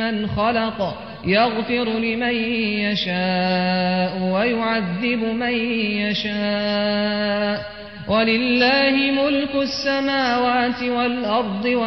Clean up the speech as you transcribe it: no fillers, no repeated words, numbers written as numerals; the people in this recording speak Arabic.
ممن خلق يغفر لمن يشاء ويعذب من يشاء ولله ملك السماوات والأرض